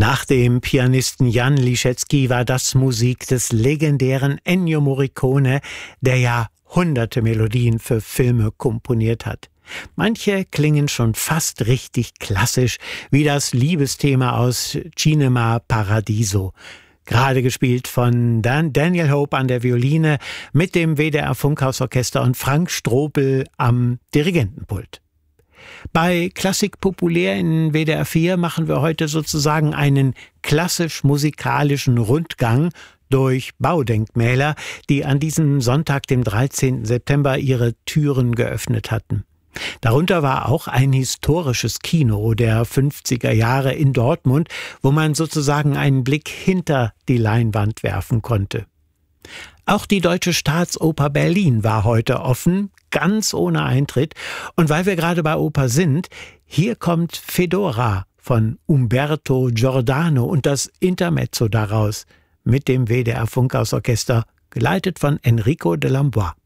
Nach dem Pianisten Jan Liszewski war das Musik des legendären Ennio Morricone, der ja hunderte Melodien für Filme komponiert hat. Manche klingen schon fast richtig klassisch, wie das Liebesthema aus Cinema Paradiso. Gerade gespielt von Daniel Hope an der Violine mit dem WDR Funkhausorchester und Frank Strobel am Dirigentenpult. Bei Klassik populär in WDR 4 machen wir heute sozusagen einen klassisch-musikalischen Rundgang durch Baudenkmäler, die an diesem Sonntag, dem 13. September, ihre Türen geöffnet hatten. Darunter war auch ein historisches Kino der 50er Jahre in Dortmund, wo man sozusagen einen Blick hinter die Leinwand werfen konnte. Auch die Deutsche Staatsoper Berlin war heute offen, ganz ohne Eintritt. Und weil wir gerade bei Oper sind, hier kommt Fedora von Umberto Giordano und das Intermezzo daraus mit dem WDR Funkhausorchester, geleitet von Enrico de Lambois.